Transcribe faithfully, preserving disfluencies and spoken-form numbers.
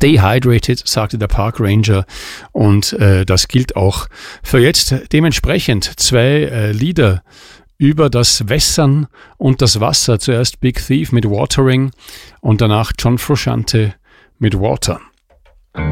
Stay hydrated, sagte der Park Ranger. Und äh, das gilt auch für jetzt. Dementsprechend zwei äh, Lieder über das Wässern und das Wasser. Zuerst Big Thief mit Watering und danach John Frusciante mit Water.